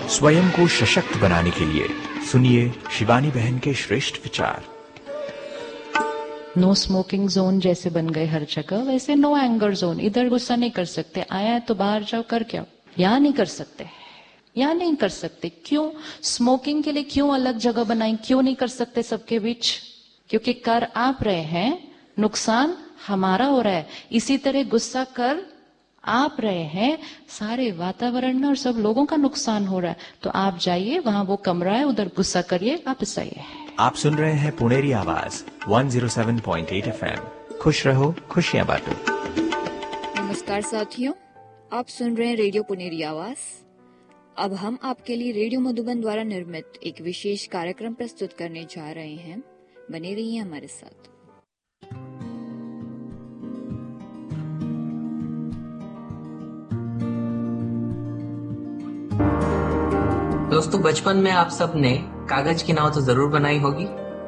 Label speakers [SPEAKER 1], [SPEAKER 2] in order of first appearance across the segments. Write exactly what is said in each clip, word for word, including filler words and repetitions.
[SPEAKER 1] स्वयं को सशक्त बनाने के लिए सुनिए शिवानी बहन के श्रेष्ठ विचार।
[SPEAKER 2] नो स्मोकिंग जोन जैसे बन गए हर जगह, वैसे नो एंगर जोन। इधर गुस्सा नहीं कर सकते, आया है तो बाहर जाओ कर क्या, यहाँ नहीं कर सकते, यहाँ नहीं कर सकते। क्यों? स्मोकिंग के लिए क्यों अलग जगह बनाई? क्यों नहीं कर सकते सबके बीच? क्योंकि कर आप रहे हैं, नुकसान हमारा हो रहा है। इसी तरह गुस्सा कर आप रहे हैं, सारे वातावरण में और सब लोगों का नुकसान हो रहा है। तो आप जाइए, वहां वो कमरा है, उधर गुस्सा करिए, वापस आइए।
[SPEAKER 1] आप सुन रहे हैं पुनेरी आवाज एक सौ सात पॉइंट आठ एफएम। खुश रहो, खुशियां बांटो।
[SPEAKER 3] नमस्कार साथियों, आप सुन रहे हैं रेडियो पुनेरी आवाज। अब हम आपके लिए रेडियो मधुबन द्वारा निर्मित एक विशेष कार्यक्रम प्रस्तुत करने जा रहे हैं। बने रहिए हमारे साथ।
[SPEAKER 4] दोस्तों, बचपन में आप सब ने कागज की नाव तो जरूर बनाई होगी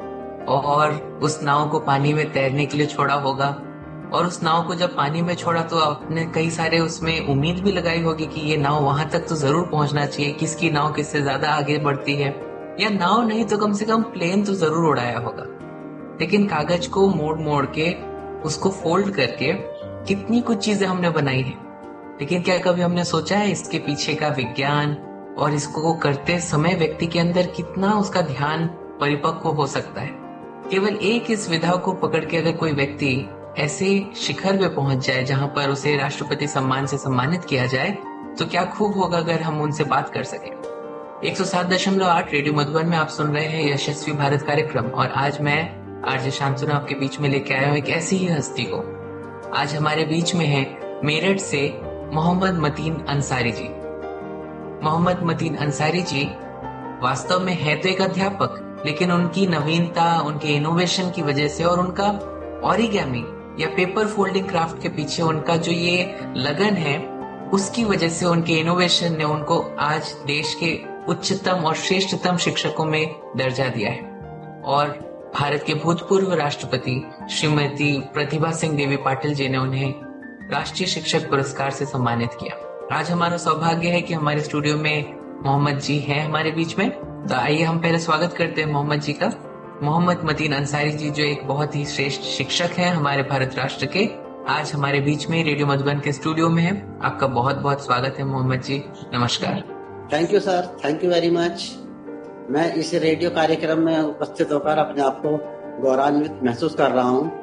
[SPEAKER 4] और उस नाव को पानी में तैरने के लिए छोड़ा होगा। और उस नाव को जब पानी में छोड़ा तो आपने कई सारे उसमें उम्मीद भी लगाई होगी कि ये नाव वहां तक तो जरूर पहुंचना चाहिए, किसकी नाव किससे ज्यादा आगे बढ़ती है, या नाव नहीं तो कम से कम प्लेन तो जरूर उड़ाया होगा। लेकिन कागज को मोड़ मोड़ के, उसको फोल्ड करके कितनी कुछ चीजें हमने बनाई है। लेकिन क्या कभी हमने सोचा है इसके पीछे का विज्ञान और इसको करते समय व्यक्ति के अंदर कितना उसका ध्यान परिपक्व हो सकता है? केवल एक इस विधा को पकड़ के अगर कोई व्यक्ति ऐसे शिखर पे पहुंच जाए जहां पर उसे राष्ट्रपति सम्मान से सम्मानित किया जाए, तो क्या खूब होगा अगर हम उनसे बात कर सके। एक सौ सात दशमलव आठ रेडियो मधुबन में आप सुन रहे हैं यशस्वी भारत कार्यक्रम, और आज मैं आरजे शांतनु आपके बीच में लेके आया हूं एक ऐसी ही हस्ती को। आज हमारे बीच में है मेरठ से मोहम्मद मतीन अंसारी जी। मोहम्मद मतीन अंसारी जी वास्तव में है तो एक अध्यापक, लेकिन उनकी नवीनता, उनके इनोवेशन की वजह से और उनका ऑरिगेमी या पेपर फोल्डिंग क्राफ्ट के पीछे उनका जो ये लगन है, उसकी वजह से, उनके इनोवेशन ने उनको आज देश के उच्चतम और श्रेष्ठतम शिक्षकों में दर्जा दिया है। और भारत के भूतपूर्व राष्ट्रपति श्रीमती प्रतिभा सिंह देवी पाटिल जी ने उन्हें राष्ट्रीय शिक्षक पुरस्कार से सम्मानित किया। आज हमारा सौभाग्य है कि हमारे स्टूडियो में मोहम्मद जी हैं हमारे बीच में। तो आइए हम पहले स्वागत करते हैं मोहम्मद जी का। मोहम्मद मतीन अंसारी जी जो एक बहुत ही श्रेष्ठ शिक्षक हैं हमारे भारत राष्ट्र के, आज हमारे बीच में रेडियो मधुबन के स्टूडियो में है। आपका बहुत बहुत स्वागत है मोहम्मद जी, नमस्कार।
[SPEAKER 5] Thank you sir, thank you very much. मैं इस रेडियो कार्यक्रम में उपस्थित होकर अपने आप को गौरवान्वित महसूस कर रहा हूँ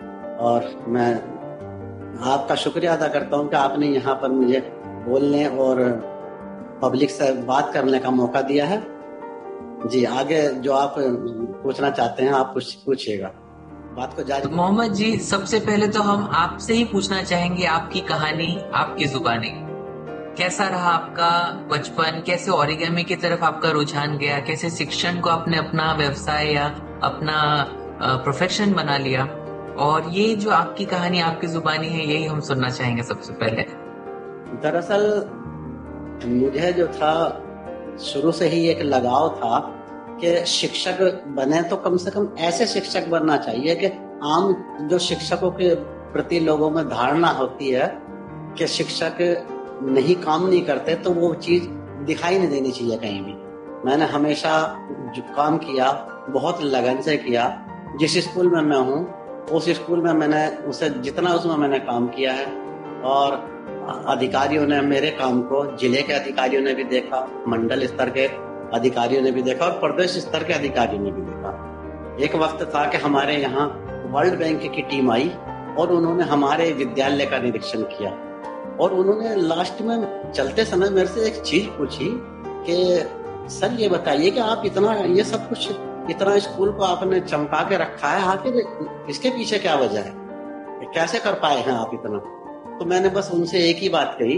[SPEAKER 5] और मैं आपका शुक्रिया अदा करता हूँ कि आपने यहाँ पर मुझे बोलने और पब्लिक से बात करने का मौका दिया है। जी, आगे जो आप पूछना चाहते हैं आप पूछिएगा, बात को जारी।
[SPEAKER 4] मोहम्मद जी, सबसे पहले तो हम आपसे ही पूछना चाहेंगे आपकी कहानी, आपकी जुबानी। कैसा रहा आपका बचपन? कैसे ओरिगेमी की तरफ आपका रुझान गया? कैसे शिक्षण को आपने अपना व्यवसाय या अपना प्रोफेशन बना लिया? और ये जो आपकी कहानी, आपकी जुबानी है, यही हम सुनना चाहेंगे सबसे पहले।
[SPEAKER 5] दरअसल मुझे जो था शुरू से ही एक लगाव था कि शिक्षक बने तो कम से कम ऐसे शिक्षक बनना चाहिए कि आम जो शिक्षकों के प्रति लोगों में धारणा होती है कि शिक्षक नहीं काम नहीं करते, तो वो चीज दिखाई नहीं देनी चाहिए कहीं भी। मैंने हमेशा जो काम किया बहुत लगन से किया। जिस स्कूल में मैं हूँ उस स्कूल में मैंने उसे जितना उसमें मैंने काम किया है, और अधिकारियों ने मेरे काम को, जिले के अधिकारियों ने भी देखा, मंडल स्तर के अधिकारियों ने भी देखा और प्रदेश स्तर के अधिकारियों ने भी देखा। एक वक्त था कि हमारे यहाँ वर्ल्ड बैंक की टीम आई और उन्होंने हमारे विद्यालय का निरीक्षण किया और उन्होंने लास्ट में चलते समय मेरे से एक चीज पूछी कि सर ये बताइए कि आप इतना ये सब कुछ, इतना स्कूल को आपने चमका के रखा है, आखिर इसके पीछे क्या वजह है, कैसे कर पाए हैं आप इतना? तो मैंने बस उनसे एक ही बात कही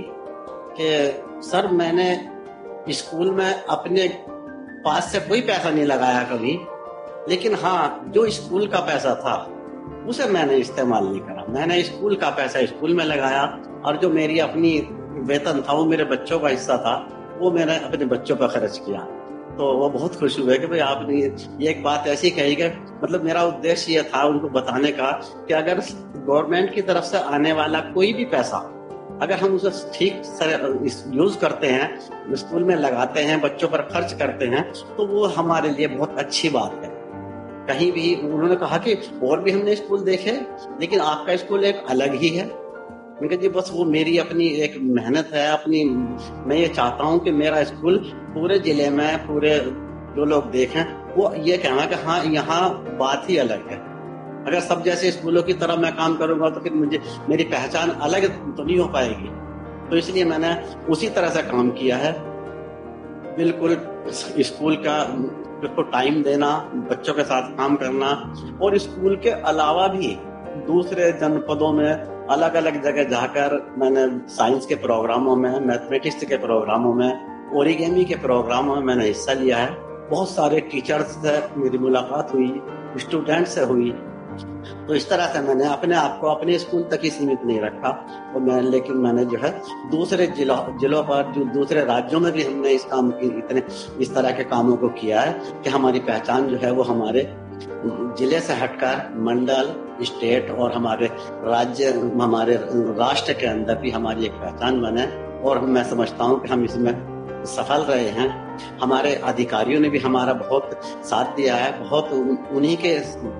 [SPEAKER 5] कि सर मैंने स्कूल में अपने पास से कोई पैसा नहीं लगाया कभी, लेकिन हाँ जो स्कूल का पैसा था उसे मैंने इस्तेमाल नहीं करा। मैंने स्कूल का पैसा स्कूल में लगाया और जो मेरी अपनी वेतन था वो मेरे बच्चों का हिस्सा था, वो मैंने अपने बच्चों पर खर्च किया। तो वो बहुत खुश हुए कि भाई आपने ये एक बात ऐसी कही कि मतलब मेरा उद्देश्य ये था उनको बताने का कि अगर गवर्नमेंट की तरफ से आने वाला कोई भी पैसा अगर हम उसे ठीक से यूज करते हैं, स्कूल में लगाते हैं, बच्चों पर खर्च करते हैं, तो वो हमारे लिए बहुत अच्छी बात है। कहीं भी उन्होंने कहा कि और भी हमने स्कूल देखे, लेकिन आपका स्कूल एक अलग ही है। उनके जी बस वो मेरी अपनी एक मेहनत है, अपनी मैं ये चाहता हूँ कि मेरा स्कूल पूरे जिले में, पूरे जो लोग देखें वो ये कहना कि हाँ यहाँ बात ही अलग है। अगर सब जैसे स्कूलों की तरह मैं काम करूंगा तो फिर मुझे मेरी पहचान अलग तो नहीं हो पाएगी। तो इसलिए मैंने उसी तरह से काम किया है। बिल्कुल स्कूल का बिल्कुल टाइम देना, बच्चों के साथ काम करना, और स्कूल के अलावा भी दूसरे जनपदों में अलग अलग जगह जाकर मैंने साइंस के प्रोग्रामों में, मैथमेटिक्स के प्रोग्रामों में, ओरिगेमी के प्रोग्रामों में मैंने हिस्सा लिया है। बहुत सारे टीचर्स से मेरी मुलाकात हुई, स्टूडेंट से हुई। तो इस तरह से मैंने अपने आप को अपने स्कूल तक ही सीमित नहीं रखा, और मैं लेकिन मैंने जो है दूसरे जिलों जिलों पर, जो दूसरे राज्यों में भी हमने इस काम की इतने इस तरह के कामों को किया है कि हमारी पहचान जो है वो हमारे जिले से हटकर मंडल, स्टेट और हमारे राज्य, हमारे राष्ट्र के अंदर भी हमारी एक पहचान बने। और मैं समझता हूँ कि हम इसमें सफल रहे हैं। हमारे अधिकारियों ने भी हमारा बहुत साथ दिया है, बहुत उन्हीं के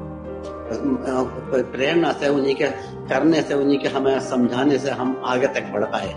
[SPEAKER 5] प्रेरणा से, उन्हीं के करने से, उन्हीं के हमें समझाने से हम आगे तक बढ़ पाए।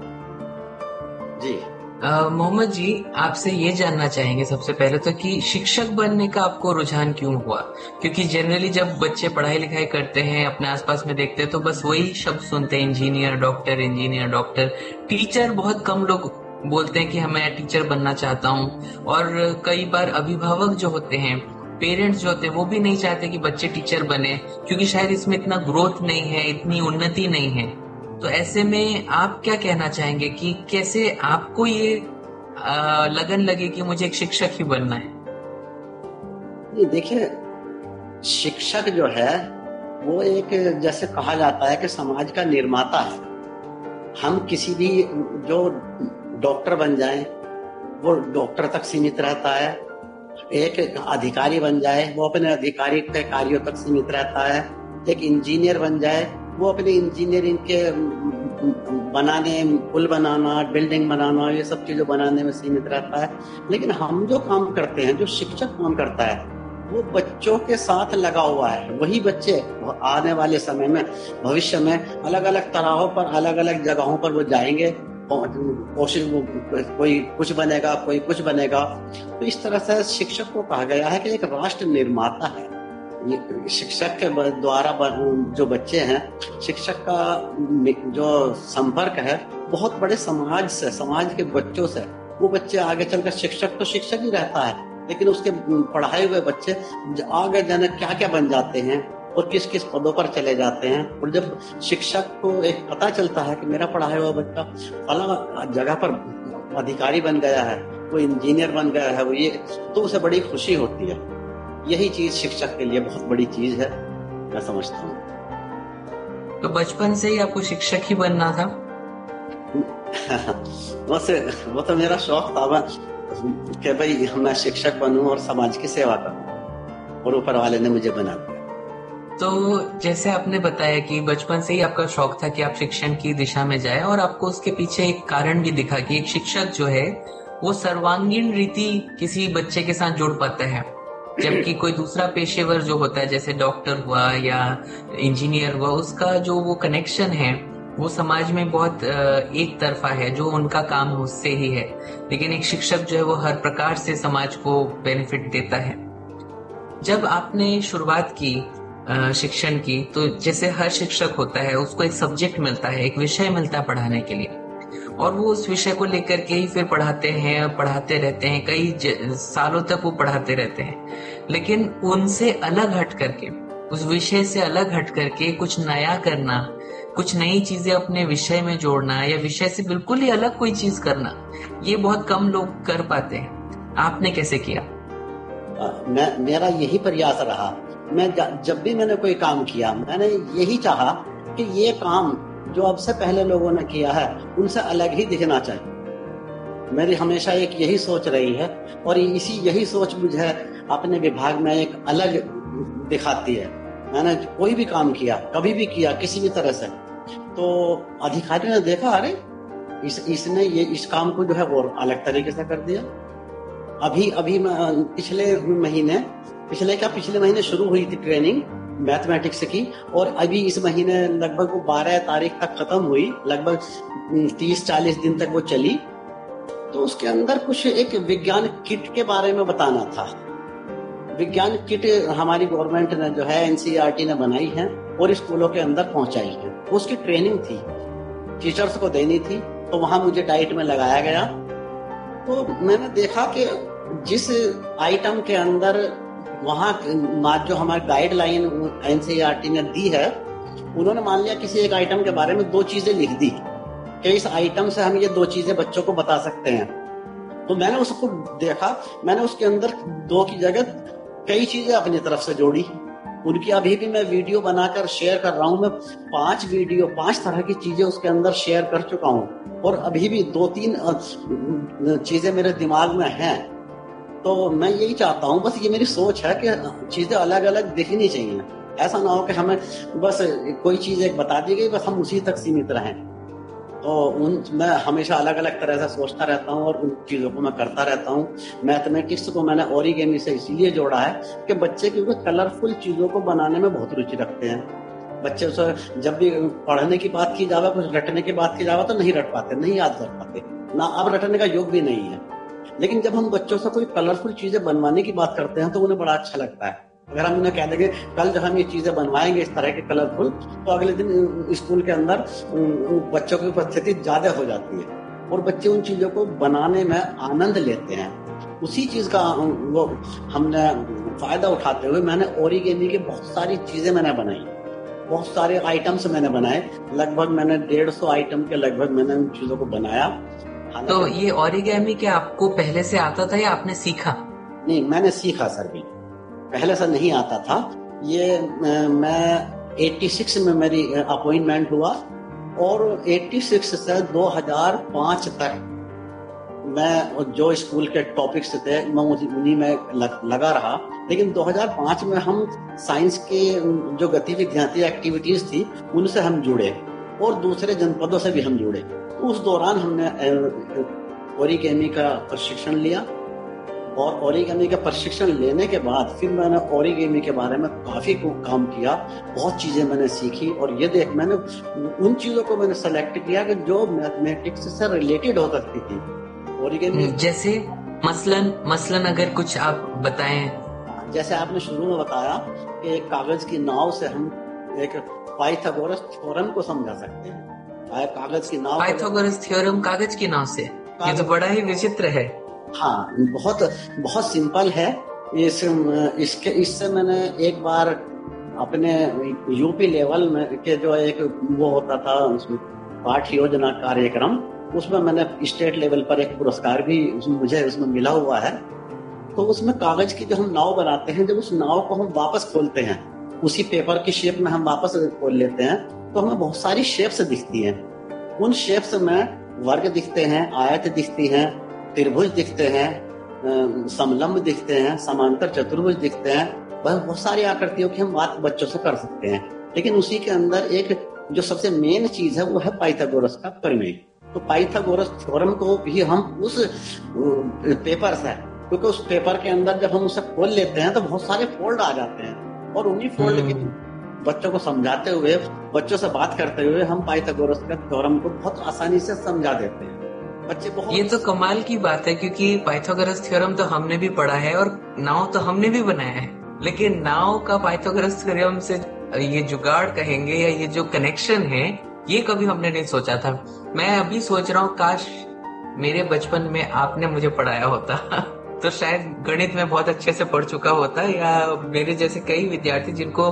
[SPEAKER 5] जी
[SPEAKER 4] मोहम्मद जी, आपसे ये जानना चाहेंगे सबसे पहले तो कि शिक्षक बनने का आपको रुझान क्यों हुआ? क्योंकि जनरली जब बच्चे पढ़ाई लिखाई करते हैं, अपने आसपास में देखते हैं, तो बस वही शब्द सुनते हैं, engineer, doctor, engineer, doctor. Teacher बहुत कम लोग बोलते हैं कि मैं टीचर बनना चाहता हूँ। और कई बार अभिभावक जो होते हैं, पेरेंट्स जो होते हैं, वो भी नहीं चाहते कि बच्चे टीचर बने, क्योंकि शायद इसमें इतना ग्रोथ नहीं है, इतनी उन्नति नहीं है। तो ऐसे में आप क्या कहना चाहेंगे कि कैसे आपको ये आ, लगन लगे कि मुझे एक शिक्षक ही बनना है?
[SPEAKER 5] ये देखिए, शिक्षक जो है वो एक, जैसे कहा जाता है कि समाज का निर्माता है। हम किसी भी जो डॉक्टर बन जाए वो डॉक्टर तक सीमित रहता है, एक अधिकारी बन जाए वो अपने अधिकारी के कार्यों तक सीमित रहता है, एक इंजीनियर बन जाए वो अपने इंजीनियरिंग के बनाने, पुल बनाना, बिल्डिंग बनाना, ये सब चीजों बनाने में सीमित रहता है। लेकिन हम जो काम करते हैं, जो शिक्षक काम करता है, वो बच्चों के साथ लगा हुआ है। वही बच्चे आने वाले समय में, भविष्य में अलग अलग तरहों पर, अलग अलग जगहों पर वो जाएंगे, कोशिश कोई कुछ बनेगा, कोई कुछ बनेगा। तो इस तरह से शिक्षक को कहा गया है कि एक राष्ट्र निर्माता है। ये शिक्षक के द्वारा जो बच्चे हैं, शिक्षक का जो संपर्क है बहुत बड़े समाज से, समाज के बच्चों से। वो बच्चे आगे चलकर, शिक्षक तो शिक्षक ही रहता है, लेकिन उसके पढ़ाए हुए बच्चे आगे जाने क्या क्या बन जाते हैं और किस किस पदों पर चले जाते हैं। और जब शिक्षक को एक पता चलता है कि मेरा पढ़ाया हुआ बच्चा फला जगह पर अधिकारी बन गया है, वो इंजीनियर बन गया है, वो ये, तो उसे बड़ी खुशी होती है। यही चीज शिक्षक के लिए बहुत बड़ी चीज है, मैं समझता हूँ।
[SPEAKER 4] तो बचपन से ही आपको शिक्षक ही बनना था?
[SPEAKER 5] वैसे वो तो मेरा शौक था कि भाई मैं शिक्षक बनूं और समाज की सेवा करूं, और ऊपर वाले ने मुझे बना दिया।
[SPEAKER 4] तो जैसे आपने बताया कि बचपन से ही आपका शौक था कि आप शिक्षण की दिशा में जाए, और आपको उसके पीछे एक कारण भी दिखा कि एक शिक्षक जो है वो सर्वांगीण रीति किसी बच्चे के साथ जोड़ पाता है, जबकि कोई दूसरा पेशेवर जो होता है, जैसे डॉक्टर हुआ या इंजीनियर हुआ, उसका जो वो कनेक्शन है वो समाज में बहुत एक तरफा है, जो उनका काम उससे ही है। लेकिन एक शिक्षक जो है वो हर प्रकार से समाज को बेनिफिट देता है। जब आपने शुरुआत की शिक्षण की, तो जैसे हर शिक्षक होता है उसको एक सब्जेक्ट मिलता है, एक विषय मिलता है पढ़ाने के लिए, और वो उस विषय को लेकर के ही फिर पढ़ाते हैं, पढ़ाते रहते हैं, कई सालों तक वो पढ़ाते रहते हैं। लेकिन उनसे अलग हट करके, उस विषय से अलग हट करके कुछ नया करना, कुछ नई चीजें अपने विषय में जोड़ना, या विषय से बिल्कुल ही अलग कोई चीज करना, ये बहुत कम लोग कर पाते हैं। आपने कैसे किया?
[SPEAKER 5] आ, मैं मेरा यही प्रयास रहा। मैं जब भी मैंने कोई काम किया, मैंने यही चाहा कि ये काम जो अब से पहले लोगों ने किया है उनसे अलग ही दिखना चाहिए। मेरी हमेशा एक यही सोच रही है, और इसी यही सोच मुझे अपने विभाग में एक अलग दिखाती है। मैंने कोई भी काम किया, कभी भी किया, किसी भी तरह से, तो अधिकारियों ने देखा, अरे इस इसने ये इस काम को जो है और अलग तरीके से कर दिया। अभी अभी पिछले महीने पिछले क्या पिछले महीने शुरू हुई थी ट्रेनिंग मैथमेटिक्स की, और अभी इस महीने लगभग वो बारह तारीख तक खत्म हुई, लगभग तीस चालीस दिन तक वो चली। तो उसके अंदर कुछ एक विज्ञान किट के बारे में बताना था। विज्ञान किट हमारी गवर्नमेंट ने जो है एनसीईआरटी ने बनाई है और स्कूलों के अंदर पहुंचाई है। उसकी ट्रेनिंग थी, टीचर्स को देनी थी, तो वहां मुझे डाइट में लगाया गया। तो मैंने देखा कि जिस आइटम के अंदर वहां जो हमारी गाइडलाइन एनसीईआरटी ने दी है, उन्होंने मान लिया किसी एक आइटम के बारे में दो चीजें लिख दी कि इस आइटम से हम ये दो चीजें बच्चों को बता सकते हैं। तो मैंने उसको देखा, मैंने उसके अंदर दो की जगह कई चीजें अपनी तरफ से जोड़ी। उनकी अभी भी मैं वीडियो बनाकर शेयर कर रहा हूं। मैं पांच वीडियो पांच तरह की चीजें उसके अंदर शेयर कर चुका हूं, और अभी भी दो तीन चीजें मेरे दिमाग में हैं। तो मैं यही चाहता हूं, बस ये मेरी सोच है कि चीजें अलग अलग दिखनी चाहिए। ऐसा ना हो कि हमें बस कोई चीज एक बता दी गई, बस हम उसी तक सीमित रहें। तो उन मैं हमेशा अलग अलग तरह से सोचता रहता हूँ और उन चीजों को मैं करता रहता हूँ। मैथमेटिक्स को मैंने ओरिगेमी से इसीलिए जोड़ा है कि बच्चे क्योंकि कलरफुल चीजों को बनाने में बहुत रुचि रखते हैं। बच्चे उसे जब भी पढ़ने की बात की जावे, कुछ रटने की बात की जावे तो नहीं रट पाते, नहीं याद कर पाते, ना अब रटने का योग भी नहीं है। लेकिन जब हम बच्चों से कोई कलरफुल चीजें बनवाने की बात करते हैं तो उन्हें बड़ा अच्छा लगता है। अगर हम उन्हें कह देंगे कल जब हम ये चीजें बनवाएंगे इस तरह के कलरफुल, तो अगले दिन स्कूल के अंदर बच्चों की उपस्थिति ज्यादा हो जाती है और बच्चे उन चीजों को बनाने में आनंद लेते हैं। उसी चीज का वो हमने फायदा उठाते हुए मैंने ओरिगेमी की बहुत सारी चीजें मैंने बनाई, बहुत सारे आइटम्स मैंने बनाए। लगभग मैंने डेढ़ सौ आइटम के लगभग मैंने उन चीजों को बनाया।
[SPEAKER 4] तो ये ओरिगेमी क्या आपको पहले से आता था या आपने सीखा?
[SPEAKER 5] नहीं, मैंने सीखा सर भी, पहले से नहीं आता था। ये मैं छियासी में मेरी अपॉइंटमेंट हुआ और छियासी से दो हज़ार पाँच तक मैं जो स्कूल के टॉपिक्स थे मैं उन्हीं में लगा रहा। लेकिन दो हज़ार पाँच में हम साइंस के जो गतिविधियां थी, एक्टिविटीज थी, उनसे हम जुड़े और दूसरे जनपदों से भी हम जुड़े। उस दौरान हमने ओरिगेमी का प्रशिक्षण लिया और ओरिगेमी का प्रशिक्षण लेने के बाद फिर मैंने ओरिगेमी के बारे में काफी काम किया, बहुत चीजें मैंने सीखी। और ये देख मैंने उन चीजों को मैंने सेलेक्ट किया कि जो मैथमेटिक्स से रिलेटेड हो सकती थी। ओरिगेमी जैसे
[SPEAKER 4] मसलन मसलन अगर कुछ आप बताएं।
[SPEAKER 5] जैसे आपने शुरू में बताया कि एक कागज की नाव से हम एक पाइथागोरस थ्योरम को समझा सकते हैं। कागज की नाव,
[SPEAKER 4] पाइथागोरस थ्योरम कागज की नाव से, ये तो बड़ा ही विचित्र है।
[SPEAKER 5] हाँ, बहुत बहुत सिंपल है। इस इसके इससे मैंने एक बार अपने यूपी लेवल में के जो एक वो होता था पाठ योजना कार्यक्रम, उसमें मैंने स्टेट लेवल पर एक पुरस्कार भी मुझे उसमें मिला हुआ है। तो उसमें कागज की जो हम नाव बनाते हैं, जब उस नाव को हम वापस खोलते हैं, उसी पेपर की शेप में हम वापस खोल लेते हैं, तो हमें बहुत सारी शेप्स दिखती हैं। उन शेप्स में वर्ग दिखते हैं, आयत दिखती हैं, त्रिभुज दिखते हैं, समलंब दिखते हैं, समांतर चतुर्भुज दिखते हैं। बहुत सारी आकृतियों की हम बात बच्चों से कर सकते हैं। लेकिन उसी के अंदर एक जो सबसे मेन चीज है वो है पाइथागोरस का प्रमेय। तो पाइथागोरस थ्योरम को भी हम उस पेपर से, क्योंकि उस पेपर के अंदर जब हम उसे खोल लेते हैं तो बहुत सारे फोल्ड आ जाते हैं, और उन्हीं फोल्ड के बच्चों को समझाते हुए, बच्चों से बात करते हुए हम पाइथागोरस का थ्योरम को बहुत आसानी से समझा देते हैं। बच्चे बहुत
[SPEAKER 4] ये तो कमाल की बात है, क्योंकि पाइथागोरस थ्योरम तो हमने भी पढ़ा है और नाव तो हमने भी बनाया है, लेकिन नाव का पाइथागोरस थ्योरम से ये जुगाड़ कहेंगे या ये जो कनेक्शन है, ये कभी हमने नहीं सोचा था। मैं अभी सोच रहा हूँ काश मेरे बचपन में आपने मुझे पढ़ाया होता तो शायद गणित में बहुत अच्छे से पढ़ चुका होता, या मेरे जैसे कई विद्यार्थी जिनको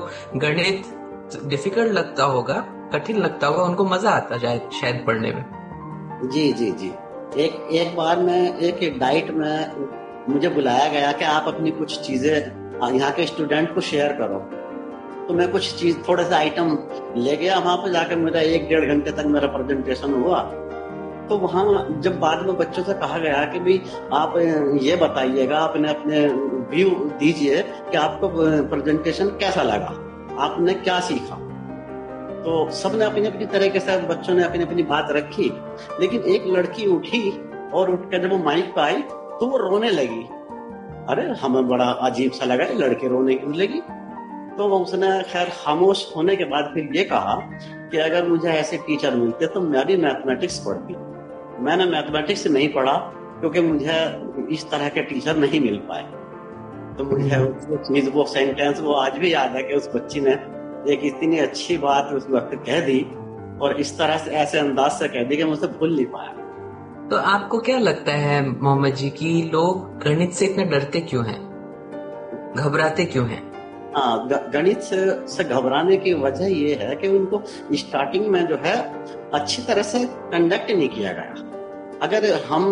[SPEAKER 4] गणित डिफिकल्ट लगता होगा, कठिन लगता होगा, उनको मजा आता शायद शायद पढ़ने में।
[SPEAKER 5] जी जी जी एक एक बार मैं एक डाइट में मुझे बुलाया गया कि आप अपनी कुछ चीजें यहाँ के स्टूडेंट को शेयर करो। तो मैं कुछ चीज थोड़े से आइटम ले गया, वहां पर जाकर मेरा एक डेढ़ घंटे तक मेरा प्रेजेंटेशन हुआ। तो वहां जब बाद में बच्चों से कहा गया कि भाई आप ये बताइएगा, अपने अपने व्यू दीजिए कि आपको प्रेजेंटेशन कैसा लगा, आपने क्या सीखा। तो सबने अपनी अपनी तरीके से बच्चों ने अपनी अपनी बात रखी, लेकिन एक लड़की उठी और उठकर जब वो माइक पे आई तो वो रोने लगी। अरे हमें बड़ा अजीब सा लगा, लड़की रोने क्यों लगी? तो उसने खैर खामोश होने के बाद फिर ये कहा कि अगर मुझे ऐसे टीचर मिलते तो मैं भी मैथमेटिक्स पढ़ती। मैंने मैथमेटिक्स नहीं पढ़ा क्योंकि मुझे इस तरह के टीचर नहीं मिल पाए। तो मुझे वो चीज, वो सेंटेंस वो आज भी याद है कि उस बच्ची ने एक इतनी अच्छी बात उस वक्त कह दी और इस तरह से ऐसे अंदाज से कह दी कि मुझसे भूल नहीं पाया।
[SPEAKER 4] तो आपको क्या लगता है मोहम्मद जी की लोग गणित से इतने डरते क्यों हैं, घबराते क्यों हैं?
[SPEAKER 5] हाँ, गणित से, से घबराने की वजह ये है कि उनको स्टार्टिंग में जो है अच्छी तरह से कंडक्ट नहीं किया गया। अगर हम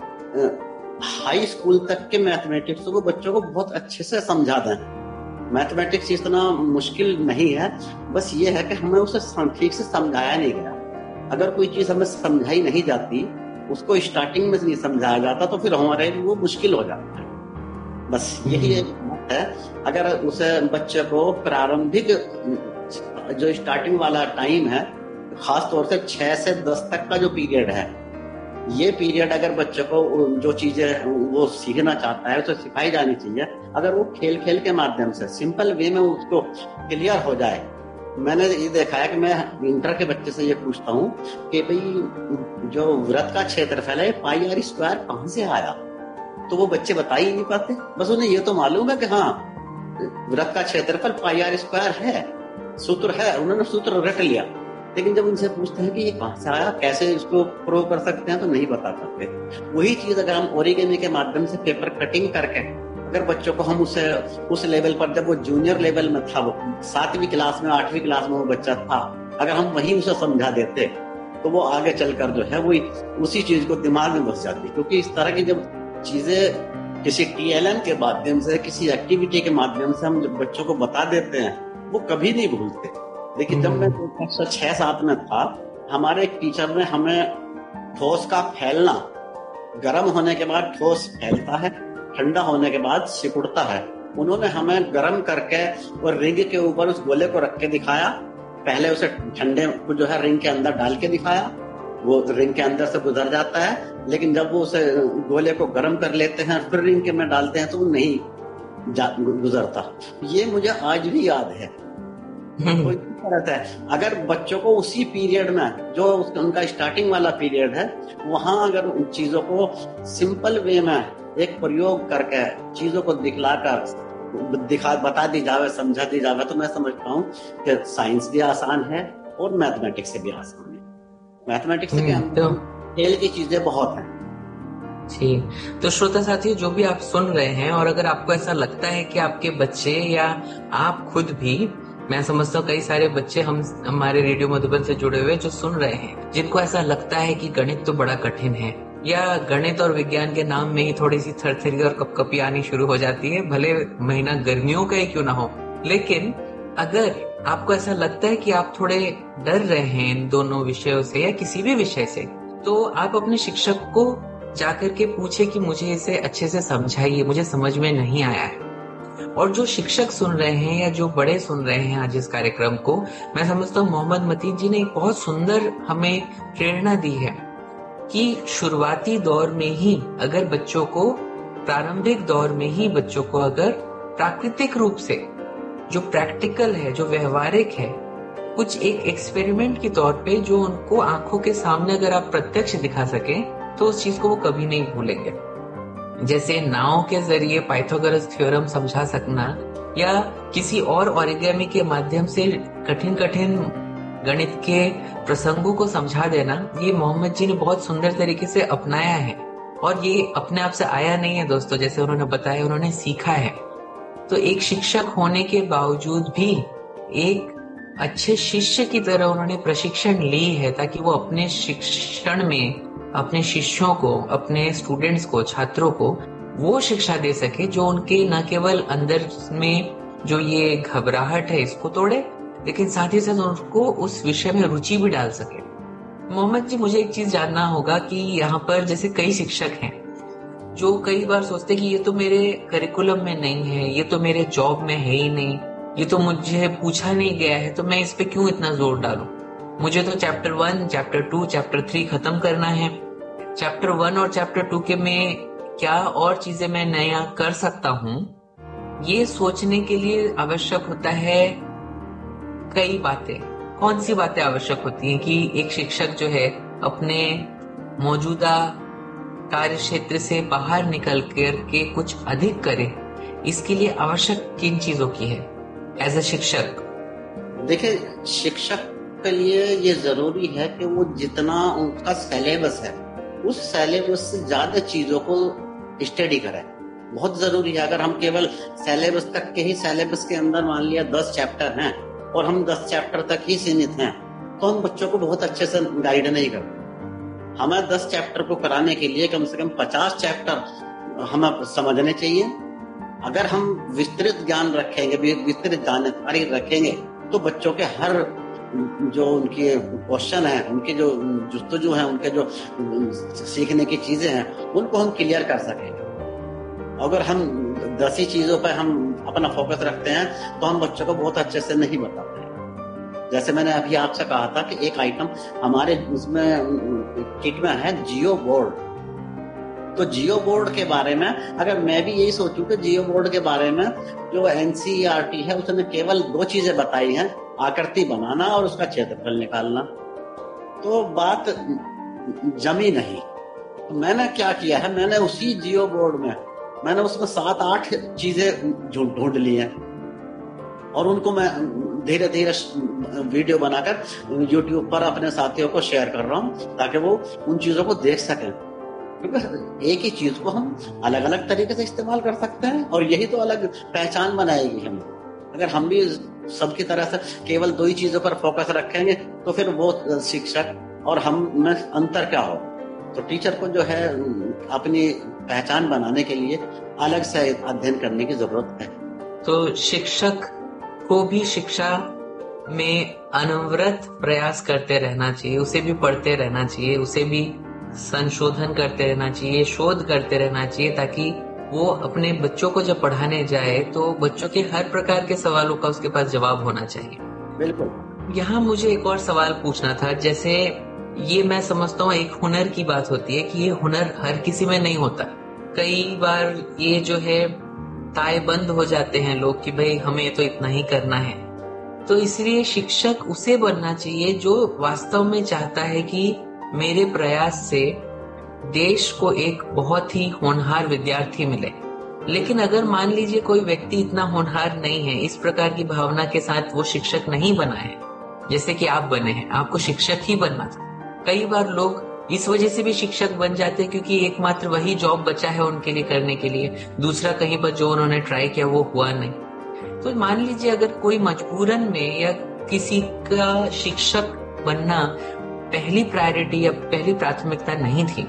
[SPEAKER 5] हाई स्कूल तक के मैथमेटिक्स को बच्चों को बहुत अच्छे से समझा दें, मैथमेटिक्स इतना मुश्किल नहीं है, बस ये है कि हमें उसे ठीक से समझाया नहीं गया। अगर कोई चीज हमें समझाई नहीं जाती, उसको स्टार्टिंग में नहीं समझाया जाता, तो फिर हमारे लिए वो मुश्किल हो जाता है। बस यही एक बात है। अगर उसे बच्चे को प्रारंभिक जो स्टार्टिंग वाला टाइम है, खास तौर से छह से दस तक का जो पीरियड है, ये पीरियड अगर बच्चे को जो चीजें वो सीखना चाहता है उसे सिखाई जानी चाहिए। अगर वो खेल खेल के माध्यम से सिंपल वे में उसको क्लियर हो जाए। मैंने ये देखा है कि मैं इंटर के बच्चे से ये पूछता हूँ कि भाई जो वृत्त का क्षेत्रफल है पाई आर स्क्वायर कहाँ से आया, तो वो बच्चे बता ही नहीं पाते। बस उन्हें ये तो मालूम है कि हाँ वृत्त का क्षेत्रफल पाई आर स्क्वायर है, सूत्र है, उन्होंने सूत्र रट लिया। लेकिन जब उनसे पूछते हैं कि ये कहाँ से आया, कैसे इसको प्रूव कर सकते हैं, तो नहीं बता पाते। वही चीज अगर हम ओरिगेमी के माध्यम से पेपर कटिंग करके अगर बच्चों को हम उसे उस लेवल पर, जब वो जूनियर लेवल में था, वो सातवीं क्लास में आठवीं क्लास में वो बच्चा था, अगर हम वही उसे समझा देते तो वो आगे चलकर जो है वो उसी चीज को दिमाग में बस जाती। क्योंकि इस तरह की जब चीजें किसी टीएलएम के माध्यम से, किसी एक्टिविटी के माध्यम से हम जब बच्चों को बता देते हैं, वो कभी नहीं भूलते। लेकिन जब मैं छह सात में था, हमारे एक टीचर ने हमें ठोस का फैलना, गर्म होने के बाद ठोस फैलता है, ठंडा होने के बाद सिकुड़ता है, उन्होंने हमें गर्म करके और रिंग के ऊपर उस गोले को रख के दिखाया। पहले उसे ठंडे को जो है रिंग के अंदर डाल के दिखाया, वो रिंग के अंदर से गुजर जाता है। लेकिन जब वो उसे गोले को गर्म कर लेते हैं फिर रिंग के में डालते हैं तो वो नहीं गुजरता। ये मुझे आज भी याद है। कोई फर्क है अगर बच्चों को उसी पीरियड में, जो उनका स्टार्टिंग वाला पीरियड है, वहां अगर उन चीजों को सिंपल वे में एक प्रयोग करके चीजों को दिखलाकर दिखा बता दी जावे, समझा दी जावे, तो मैं समझता हूँ कि साइंस भी आसान है और मैथमेटिक्स से भी आसान है। मैथमेटिक्स से तो खेल की चीजें बहुत हैं।
[SPEAKER 4] जी, तो श्रोता साथियों, जो भी आप सुन रहे हैं, और अगर आपको ऐसा लगता है कि आपके बच्चे या आप खुद भी, मैं समझता हूँ कई सारे बच्चे हम हमारे रेडियो मधुबन से जुड़े हुए जो सुन रहे हैं, जिनको ऐसा लगता है कि गणित तो बड़ा कठिन है, या गणित और विज्ञान के नाम में ही थोड़ी सी थरथरी और कपकपी आनी शुरू हो जाती है, भले महीना गर्मियों का ही क्यों ना हो। लेकिन अगर आपको ऐसा लगता है कि आप थोड़े डर रहे हैं इन दोनों विषयों से या किसी भी विषय से, तो आप अपने शिक्षक को जाकर के पूछे कि मुझे इसे अच्छे से समझाइए, मुझे समझ में नहीं आया है। और जो शिक्षक सुन रहे हैं या जो बड़े सुन रहे हैं आज इस कार्यक्रम को, मैं समझता हूँ मोहम्मद मतीन जी ने एक बहुत सुंदर हमें प्रेरणा दी है कि शुरुआती दौर में ही अगर बच्चों को, प्रारंभिक दौर में ही बच्चों को अगर प्राकृतिक रूप से, जो प्रैक्टिकल है, जो व्यवहारिक है, कुछ एक एक्सपेरिमेंट के तौर पे जो उनको आंखों के सामने अगर आप प्रत्यक्ष दिखा सके, तो उस चीज को वो कभी नहीं भूलेंगे। जैसे नाव के जरिए पाइथागोरस थ्योरम समझा सकना, या किसी और ओरिगेमी के माध्यम से कठिन कठिन गणित के प्रसंगों को समझा देना, ये मोहम्मद जी ने बहुत सुंदर तरीके से अपनाया है। और ये अपने आप से आया नहीं है दोस्तों, जैसे उन्होंने बताया, उन्होंने सीखा है। तो एक शिक्षक होने के बावजूद भी एक अच्छे शिष्य की तरह उन्होंने प्रशिक्षण ली है, ताकि वो अपने शिक्षण में अपने शिष्यों को, अपने स्टूडेंट्स को, छात्रों को वो शिक्षा दे सके जो उनके न केवल अंदर में जो ये घबराहट है इसको तोड़े, लेकिन साथ ही साथ उनको उस विषय में रुचि भी डाल सके। मोहम्मद जी, मुझे एक चीज जानना होगा कि यहाँ पर जैसे कई शिक्षक हैं जो कई बार सोचते कि ये तो मेरे करिकुलम में नहीं है, ये तो मेरे जॉब में है ही नहीं, ये तो मुझे पूछा नहीं गया है, तो मैं इस पे क्यों इतना जोर डालूं? मुझे तो chapter one, chapter two, chapter three खत्म करना है। चैप्टर वन और चैप्टर टू के में क्या और चीजें मैं नया कर सकता हूं, ये सोचने के लिए आवश्यक होता है कई बातें। कौन सी बातें आवश्यक होती हैं कि एक शिक्षक जो है अपने मौजूदा कार्य क्षेत्र से बाहर निकल कर के कुछ अधिक करे, इसके लिए आवश्यक किन चीजों की है एज अ शिक्षक?
[SPEAKER 5] देखिए, शिक्षक के लिए ये जरूरी है कि वो जितना उनका सिलेबस है उस सिलेबस से ज्यादा चीजों को स्टडी करें। बहुत जरूरी है। अगर हम केवल सिलेबस तक के ही सिलेबस के अंदर मान लिया दस चैप्टर हैं और हम दस चैप्टर तक ही सीमित हैं, तो हम बच्चों को बहुत अच्छे से गाइड नहीं करते। हमें दस चैप्टर को कराने के लिए कम से कम पचास चैप्टर हमें समझने चाहिए। अगर हम विस्तृत ज्ञान रखेंगे, विस्तृत जानकारी रखेंगे, तो बच्चों के हर जो उनके क्वेश्चन है, उनके जो जुस्तजू है, उनके जो सीखने की चीजें हैं, उनको हम क्लियर कर सकेंगे। अगर हम दस ही चीजों पर हम अपना फोकस रखते हैं तो हम बच्चों को बहुत अच्छे से नहीं बताते हैं। जैसे मैंने अभी आपसे कहा था कि एक आइटम हमारे उसमें किट में है जियो बोर्ड। तो जियो बोर्ड के बारे में अगर मैं भी यही सोचूं कि जियो बोर्ड के बारे में जो एनसीईआरटी है उसने केवल दो चीजें बताई हैं, आकृति बनाना और उसका क्षेत्रफल निकालना, तो बात जमी नहीं। तो मैंने क्या किया है, मैंने उसी जियो बोर्ड में मैंने उसमें सात आठ चीजें ढूंढ ली हैं और उनको मैं धीरे धीरे वीडियो बनाकर यूट्यूब पर अपने साथियों को शेयर कर रहा हूं ताकि वो उन चीजों को देख सकें। क्योंकि एक ही चीज को हम अलग अलग तरीके से इस्तेमाल कर सकते हैं और यही तो अलग पहचान बनाएगी हमें। अगर हम भी सबकी तरह से केवल दो ही चीजों पर फोकस रखेंगे तो फिर वो शिक्षक और हम में अंतर क्या हो। तो टीचर को जो है अपनी पहचान बनाने के लिए अलग से अध्ययन करने की जरूरत है।
[SPEAKER 4] तो शिक्षक को भी शिक्षा में अनवरत प्रयास करते रहना चाहिए, उसे भी पढ़ते रहना चाहिए, उसे भी संशोधन करते रहना चाहिए, शोध करते रहना चाहिए, ताकि वो अपने बच्चों को जब पढ़ाने जाए तो बच्चों के हर प्रकार के सवालों का उसके पास जवाब होना चाहिए।
[SPEAKER 5] बिल्कुल।
[SPEAKER 4] यहाँ मुझे एक और सवाल पूछना था। जैसे ये मैं समझता हूँ एक हुनर की बात होती है कि ये हुनर हर किसी में नहीं होता। कई बार ये जो है तायबंद हो जाते हैं लोग कि भाई हमें तो इतना ही करना है। तो इसलिए शिक्षक उसे बनना चाहिए जो वास्तव में चाहता है कि मेरे प्रयास से देश को एक बहुत ही होनहार विद्यार्थी मिले। लेकिन अगर मान लीजिए कोई व्यक्ति इतना होनहार नहीं है, इस प्रकार की भावना के साथ वो शिक्षक नहीं बना है जैसे कि आप बने हैं, आपको शिक्षक ही बनना था। कई बार लोग इस वजह से भी शिक्षक बन जाते हैं क्योंकि एकमात्र वही जॉब बचा है उनके लिए करने के लिए, दूसरा कहीं पर जो उन्होंने ट्राई किया वो हुआ नहीं। तो मान लीजिए अगर कोई मजबूरन में या किसी का शिक्षक बनना पहली प्रायोरिटी या पहली प्राथमिकता नहीं थी,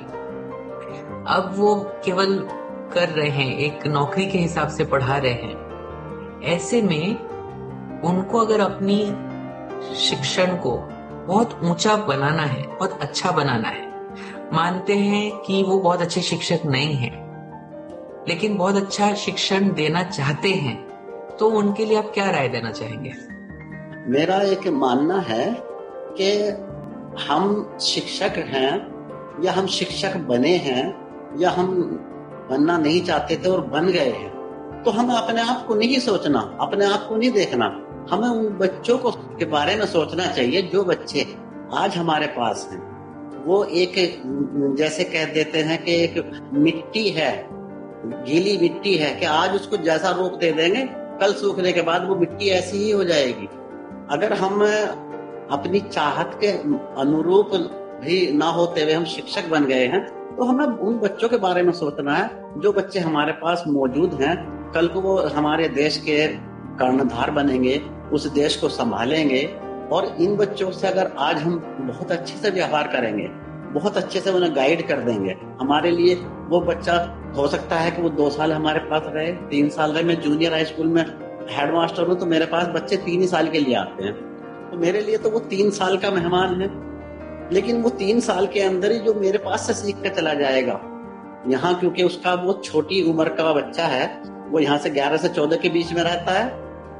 [SPEAKER 4] अब वो केवल कर रहे हैं, एक नौकरी के हिसाब से पढ़ा रहे हैं, ऐसे में उनको अगर अपनी शिक्षण को बहुत ऊंचा बनाना है, बहुत अच्छा बनाना है, मानते हैं कि वो बहुत अच्छे शिक्षक नहीं हैं, लेकिन बहुत अच्छा शिक्षण देना चाहते हैं, तो उनके लिए आप क्या राय देना चाहेंगे?
[SPEAKER 5] मेरा एक मानना है कि हम शिक्षक हैं या हम शिक्षक बने हैं या हम बनना नहीं चाहते थे और बन गए हैं, तो हमें अपने आप को नहीं सोचना, अपने आप को नहीं देखना, हमें उन बच्चों को के बारे में सोचना चाहिए जो बच्चे आज हमारे पास हैं। वो एक जैसे कह देते हैं कि एक मिट्टी है, गीली मिट्टी है कि आज उसको जैसा रोक दे देंगे, कल सूखने के बाद वो मिट्टी ऐसी ही हो जाएगी। अगर हम अपनी चाहत के अनुरूप भी ना होते हुए हम शिक्षक बन गए हैं, तो हमें उन बच्चों के बारे में सोचना है जो बच्चे हमारे पास मौजूद हैं। कल को वो हमारे देश के कर्णधार बनेंगे, उस देश को संभालेंगे। और इन बच्चों से अगर आज हम बहुत अच्छे से व्यवहार करेंगे, बहुत अच्छे से उन्हें गाइड कर देंगे, हमारे लिए वो बच्चा हो सकता है कि वो दो साल हमारे पास रहे, तीन साल रहे। मैं जूनियर हाई स्कूल में हेडमास्टर हूँ, तो मेरे पास बच्चे तीन ही साल के लिए आते हैं, तो मेरे लिए तो वो तीन साल का मेहमान है। लेकिन वो तीन साल के अंदर ही जो मेरे पास से सीख कर चला जाएगा यहाँ, क्योंकि उसका वो छोटी उम्र का बच्चा है, वो यहाँ से ग्यारह से चौदह के बीच में रहता है,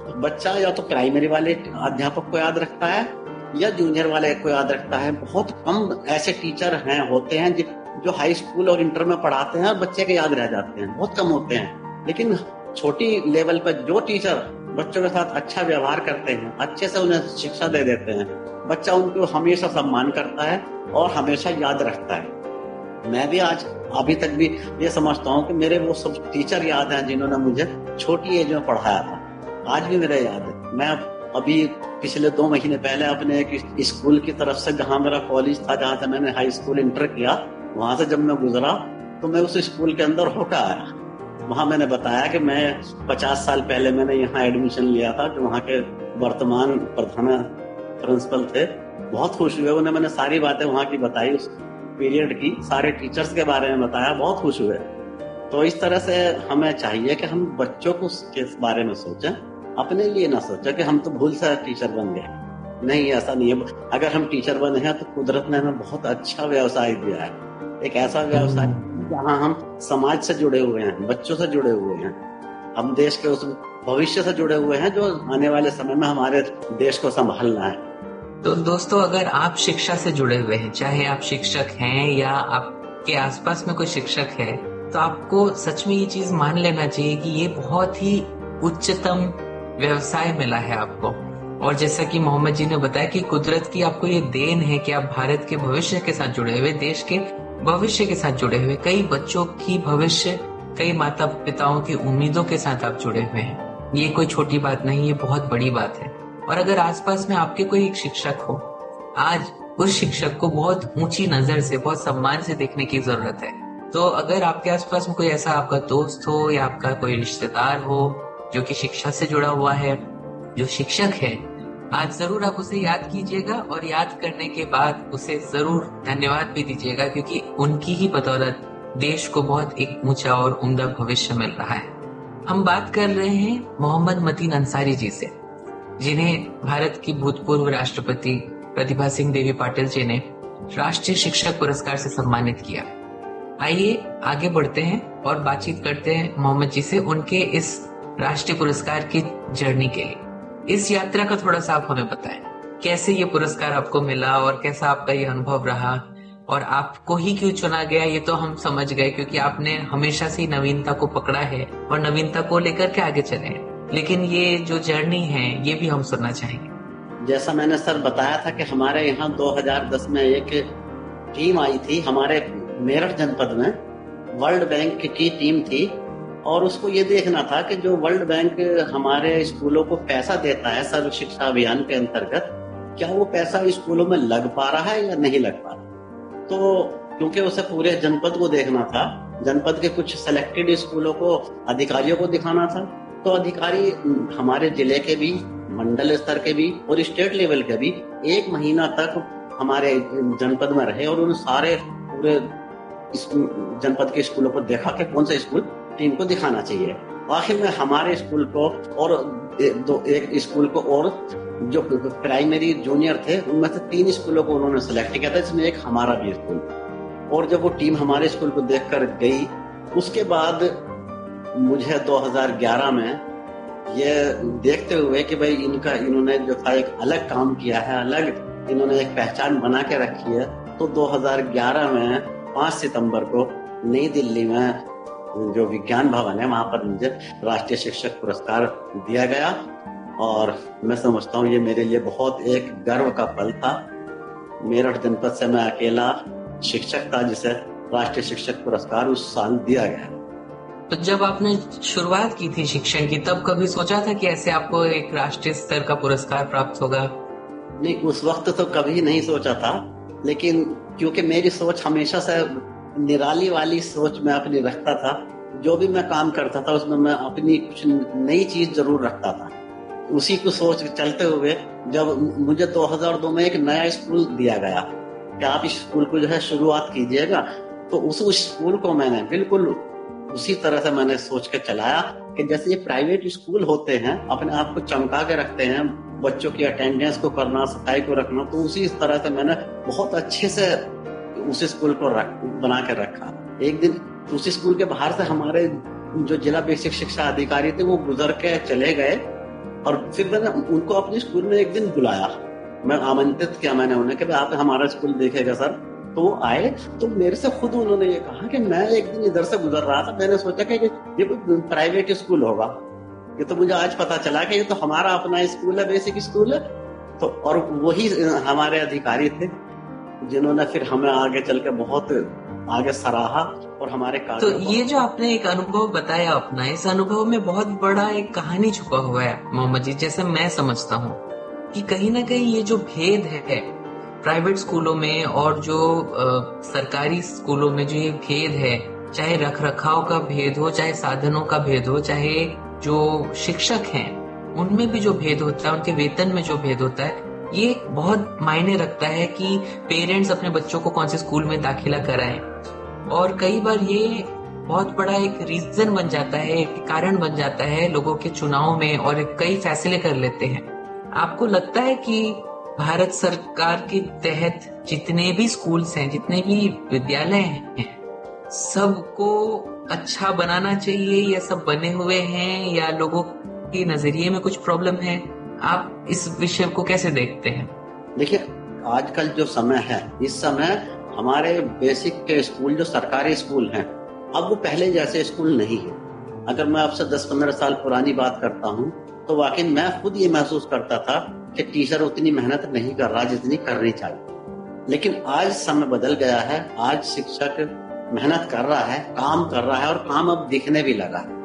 [SPEAKER 5] बच्चा या तो प्राइमरी वाले अध्यापक को याद रखता है या जूनियर वाले को याद रखता है। बहुत कम ऐसे टीचर हैं होते हैं जो हाई स्कूल और इंटर में पढ़ाते हैं और बच्चे के याद रह जाते हैं, बहुत कम होते हैं। लेकिन छोटी लेवल पर जो टीचर बच्चों के साथ अच्छा व्यवहार करते हैं, अच्छे से उन्हें शिक्षा दे देते हैं, बच्चा उनको हमेशा सम्मान करता है और हमेशा याद रखता है। मैं भी आज अभी तक भी ये समझता हूँ कि मेरे वो सब टीचर याद हैं जिन्होंने मुझे छोटी एज में पढ़ाया था, आज भी मेरे याद है। मैं अभी पिछले दो महीने पहले अपने एक स्कूल की तरफ से, जहाँ मेरा कॉलेज था, जहाँ से मैंने हाई स्कूल इंटर किया, वहां से जब मैं गुजरा तो मैं उस स्कूल के अंदर होकर आया। वहां मैंने बताया कि मैं पचास साल पहले मैंने यहाँ एडमिशन लिया था, जो वहाँ के वर्तमान प्रधान प्रिंसिपल थे। बहुत खुश हुए, उन्हें मैंने सारी बातें वहाँ की बताई, उस पीरियड की सारे टीचर्स के बारे में बताया, बहुत खुश हुए। तो इस तरह से हमें चाहिए कि हम बच्चों को के बारे में सोचें, अपने लिए ना सोचें कि हम तो भूल से टीचर बन गए। नहीं, ऐसा नहीं है। अगर हम टीचर बने हैं तो कुदरत ने हमें बहुत अच्छा व्यवसाय दिया है, एक ऐसा व्यवसाय जहाँ हम समाज से जुड़े हुए हैं, बच्चों से जुड़े हुए हैं, हम देश के उस भविष्य से जुड़े हुए हैं जो आने वाले समय में हमारे देश को संभालना है।
[SPEAKER 4] तो दोस्तों, अगर आप शिक्षा से जुड़े हुए हैं, चाहे आप शिक्षक हैं या आपके आसपास में कोई शिक्षक है, तो आपको सच में ये चीज मान लेना चाहिए कि ये बहुत ही उच्चतम व्यवसाय मिला है आपको। और जैसा कि मोहम्मद जी ने बताया कि कुदरत की आपको ये देन है कि आप भारत के भविष्य के साथ जुड़े हुए, देश के भविष्य के साथ जुड़े हुए, कई बच्चों की भविष्य, कई माता पिताओं की उम्मीदों के साथ आप जुड़े हुए हैं। ये कोई छोटी बात नहीं, ये बहुत बड़ी बात है। और अगर आसपास में आपके कोई एक शिक्षक हो, आज उस शिक्षक को बहुत ऊंची नजर से, बहुत सम्मान से देखने की जरूरत है। तो अगर आपके आसपास में कोई ऐसा आपका दोस्त हो या आपका कोई रिश्तेदार हो जो कि शिक्षा से जुड़ा हुआ है, जो शिक्षक है, आज जरूर आप उसे याद कीजिएगा और याद करने के बाद उसे जरूर धन्यवाद भी दीजिएगा, क्योंकि उनकी ही बदौलत देश को बहुत एक ऊंचा और उम्दा भविष्य मिल रहा है। हम बात कर रहे हैं मोहम्मद मतीन अंसारी जी से, जिन्हें भारत की भूतपूर्व राष्ट्रपति प्रतिभा सिंह देवी पाटिल जी ने राष्ट्रीय शिक्षक पुरस्कार से सम्मानित किया। आइए आगे बढ़ते हैं और बातचीत करते हैं मोहम्मद जी से उनके इस राष्ट्रीय पुरस्कार की जर्नी के लिए। इस यात्रा का थोड़ा सा आप हमें बताएं, कैसे ये पुरस्कार आपको मिला और कैसा आपका ये अनुभव रहा, और आपको ही क्यों चुना गया ये तो हम समझ गए, क्योंकि आपने हमेशा से नवीनता को पकड़ा है और नवीनता को लेकर के आगे चले हैं। लेकिन ये जो जर्नी है ये भी हम सुनना चाहेंगे।
[SPEAKER 5] जैसा मैंने सर बताया था कि हमारे यहाँ दो हज़ार दस में एक टीम आई थी, हमारे मेरठ जनपद में वर्ल्ड बैंक की टीम थी, और उसको ये देखना था कि जो वर्ल्ड बैंक हमारे स्कूलों को पैसा देता है सर्व शिक्षा अभियान के अंतर्गत, क्या वो पैसा स्कूलों में लग पा रहा है या नहीं लग पा रहा। तो क्योंकि उसे पूरे जनपद को देखना था, जनपद के कुछ सिलेक्टेड स्कूलों को अधिकारियों को दिखाना था, तो अधिकारी हमारे जिले के भी, मंडल स्तर के भी और स्टेट लेवल के भी एक महीना तक हमारे जनपद में रहे और उन सारे पूरे जनपद के स्कूलों को देखा कि कौन सा स्कूल टीम को दिखाना चाहिए। आखिर में हमारे स्कूल को और दो एक स्कूल को और जो प्राइमरी जूनियर थे उनमें से तीन स्कूलों को उन्होंने सेलेक्ट किया था, जिसमें एक हमारा भी स्कूल। और जब वो टीम हमारे स्कूल को देखकर गई, उसके बाद मुझे दो हज़ार ग्यारह में ये देखते हुए कि भाई इनका इन्होंने जो था एक अलग काम किया है, अलग इन्होंने एक पहचान बना के रखी है, तो दो हज़ार ग्यारह में पाँच सितंबर को नई दिल्ली में जो विज्ञान भवन है वहां पर मुझे राष्ट्रीय शिक्षक पुरस्कार दिया गया। और मैं समझता हूँ ये मेरे लिए बहुत एक गर्व का पल था। मेरठ जनपद से मैं अकेला शिक्षक था जिसे राष्ट्रीय शिक्षक पुरस्कार उस साल दिया गया।
[SPEAKER 4] तो जब आपने शुरुआत की थी शिक्षण की, तब कभी सोचा था कि ऐसे आपको एक राष्ट्रीय स्तर का पुरस्कार प्राप्त होगा?
[SPEAKER 5] नहीं, उस वक्त तो कभी नहीं सोचा था, लेकिन क्योंकि मेरी सोच हमेशा से निराली वाली सोच में अपनी रखता था, जो भी मैं काम करता था उसमें मैं अपनी कुछ नई चीज जरूर रखता था। उसी को सोच चलते हुए जब मुझे दो हज़ार दो में एक नया स्कूल दिया गया कि आप इस स्कूल को जो है शुरुआत कीजिएगा, तो उस स्कूल को मैंने बिल्कुल उसी तरह से मैंने सोच के चलाया कि जैसे ये प्राइवेट स्कूल होते हैं, अपने आप को चमका के रखते हैं, बच्चों की अटेंडेंस को करना, सफाई को रखना, तो उसी तरह से मैंने बहुत अच्छे से उस स्कूल को रख, बना के रखा। एक दिन उस स्कूल के बाहर से हमारे जो जिला बेसिक शिक्षा अधिकारी थे वो गुजर के चले गए, और फिर मैंने उनको अपने स्कूल में एक दिन बुलाया, मैं आमंत्रित किया मैंने उन्हें कि आप हमारा स्कूल देखेगा सर। तो वो आए, तो मेरे से खुद उन्होंने ये कहा कि मैं एक दिन इधर से गुजर रहा था, मैंने सोचा कि ये कोई प्राइवेट स्कूल होगा, ये तो मुझे आज पता चला कि ये तो हमारा अपना स्कूल है, बेसिक स्कूल है। तो और वही हमारे अधिकारी थे जिन्होंने फिर हमें आगे चल के बहुत आगे सराहा और हमारे कार्य।
[SPEAKER 4] तो ये जो आपने एक अनुभव बताया अपना, इस अनुभव में बहुत बड़ा एक कहानी छुपा हुआ है मोहम्मद जी, जैसे मैं समझता हूँ कि कहीं ना कहीं ये जो भेद है प्राइवेट स्कूलों में और जो आ, सरकारी स्कूलों में, जो ये भेद है, चाहे रख रखाव का भेद हो, चाहे साधनों का भेद हो, चाहे जो शिक्षक हैं उनमें भी जो भेद होता है, उनके वेतन में जो भेद होता है, ये बहुत मायने रखता है कि पेरेंट्स अपने बच्चों को कौन से स्कूल में दाखिला कराएं। और कई बार ये बहुत बड़ा एक रीजन बन जाता है, एक कारण बन जाता है लोगों के चुनाव में, और कई फैसले कर लेते हैं। आपको लगता है कि भारत सरकार के तहत जितने भी स्कूल्स हैं, जितने भी विद्यालय हैं, सबको अच्छा बनाना चाहिए, या सब बने हुए हैं, या लोगों के नजरिए में कुछ प्रॉब्लम है? आप इस विषय को कैसे देखते हैं?
[SPEAKER 5] देखिए, आजकल जो समय है, इस समय हमारे बेसिक के स्कूल जो सरकारी स्कूल हैं, अब वो पहले जैसे स्कूल नहीं है। अगर मैं आपसे दस पंद्रह साल पुरानी बात करता हूँ तो वाकई मैं खुद ये महसूस करता था कि टीचर उतनी मेहनत नहीं कर रहा जितनी करनी चाहिए। लेकिन आज समय बदल गया है, आज शिक्षक मेहनत कर रहा है, काम कर रहा है, और काम अब दिखने भी लगा है।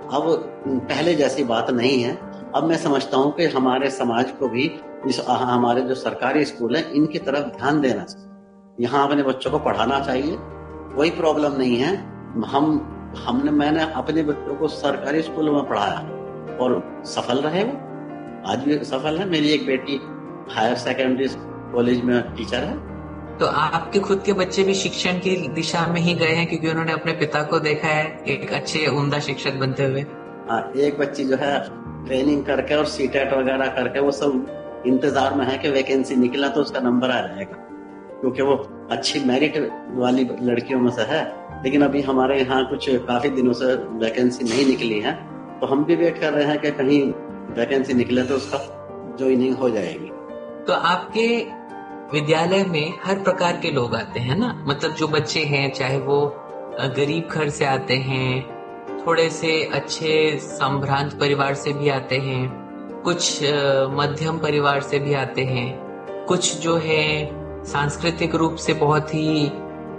[SPEAKER 5] अब पहले जैसी बात नहीं है। अब मैं समझता हूँ कि हमारे समाज को भी इस हमारे जो सरकारी स्कूल हैं इनकी तरफ ध्यान देना चाहिए, यहाँ अपने बच्चों को पढ़ाना चाहिए, कोई प्रॉब्लम नहीं है। हम हमने मैंने अपने बच्चों को सरकारी स्कूल में पढ़ाया और सफल रहे, वो आज भी सफल है। मेरी एक बेटी हायर सेकेंडरी कॉलेज में टीचर है।
[SPEAKER 4] तो आपके खुद के बच्चे भी शिक्षण की दिशा में ही गए हैं, क्योंकि उन्होंने अपने पिता को देखा है एक अच्छे उम्दा शिक्षक बनते हुए?
[SPEAKER 5] हाँ, एक बच्ची जो है ट्रेनिंग करके और सीटेट वगैरह करके वो सब इंतजार में है कि वैकेंसी निकला तो उसका नंबर आ जाएगा, क्योंकि वो अच्छी मेरिट वाली लड़कियों में से है। लेकिन अभी हमारे यहाँ कुछ काफी दिनों से वैकेंसी नहीं निकली है, तो हम भी वेट कर रहे हैं कि कहीं वैकेंसी निकले तो उसका ज्वाइनिंग हो जाएगी।
[SPEAKER 4] तो आपके विद्यालय में हर प्रकार के लोग आते हैं ना, मतलब जो बच्चे हैं, चाहे वो गरीब घर से आते हैं, थोड़े से अच्छे संभ्रांत परिवार से भी आते हैं, कुछ मध्यम परिवार से भी आते हैं, कुछ जो है सांस्कृतिक रूप से बहुत ही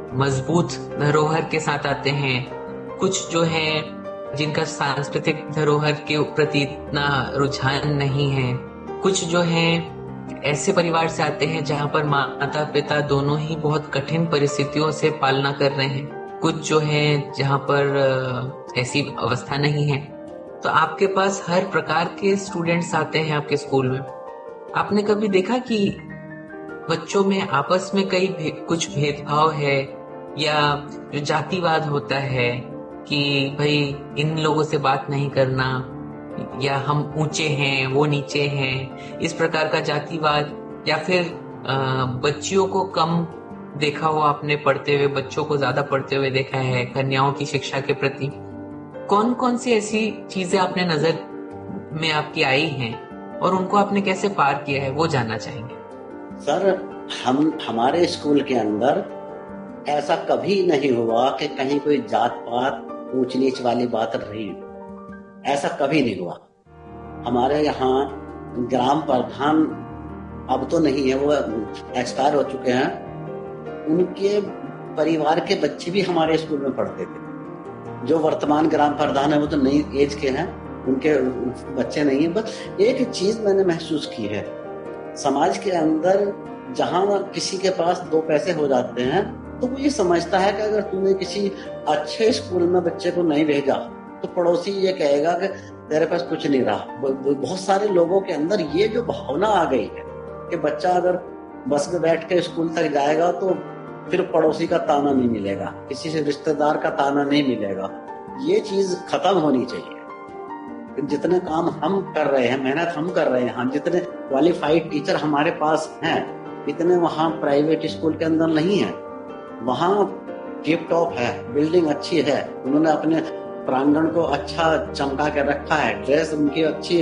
[SPEAKER 4] मजबूत धरोहर के साथ आते हैं, कुछ जो है जिनका सांस्कृतिक धरोहर के प्रति इतना रुझान नहीं है, कुछ जो है ऐसे परिवार से आते हैं जहाँ पर माता पिता दोनों ही बहुत कठिन परिस्थितियों से पालना कर रहे हैं, कुछ जो है जहाँ पर ऐसी अवस्था नहीं है। तो आपके पास हर प्रकार के स्टूडेंट्स आते हैं आपके स्कूल में। आपने कभी देखा कि बच्चों में आपस में कई भे, कुछ भेदभाव है, या जो जातिवाद होता है कि भाई इन लोगों से बात नहीं करना, या हम ऊंचे हैं वो नीचे हैं, इस प्रकार का जातिवाद, या फिर बच्चियों को कम देखा हो आपने पढ़ते हुए, बच्चों को ज्यादा पढ़ते हुए देखा है कन्याओं की शिक्षा के प्रति? कौन कौन सी ऐसी चीजें आपने नजर में आपकी आई हैं और उनको आपने कैसे पार किया है, वो जानना चाहेंगे।
[SPEAKER 5] सर, हम हमारे स्कूल के अंदर ऐसा कभी नहीं हुआ कि कहीं कोई जात पात ऊंच नीच वाली बात रही, ऐसा कभी नहीं हुआ। हमारे यहाँ ग्राम प्रधान अब तो नहीं है, वो एक्सपायर हो चुके हैं, उनके परिवार के बच्चे भी हमारे स्कूल में पढ़ते थे। जो वर्तमान ग्राम प्रधान है वो तो नई एज के हैं, उनके बच्चे नहीं है। बस एक चीज मैंने महसूस की है, समाज के अंदर जहां किसी के पास दो पैसे हो जाते हैं तो वो ये समझता है कि अगर तूने किसी अच्छे स्कूल में बच्चे को नहीं भेजा तो पड़ोसी ये कहेगा कि तेरे पास कुछ नहीं रहा। बहुत सारे लोगों के अंदर ये जो भावना आ गई है कि बच्चा अगर बस में बैठ के स्कूल तक जाएगा तो फिर पड़ोसी का ताना नहीं मिलेगा, किसी से रिश्तेदार का ताना नहीं मिलेगा। ये चीज खत्म होनी चाहिए। जितने काम हम कर रहे हैं, मेहनत हम कर रहे हैं, हम जितने क्वालिफाइड टीचर हमारे पास हैं, इतने वहाँ प्राइवेट स्कूल के अंदर नहीं है। वहाँ टिप टॉप है, बिल्डिंग अच्छी है, उन्होंने अपने प्रांगण को अच्छा चमका के रखा है, ड्रेस उनकी अच्छी है,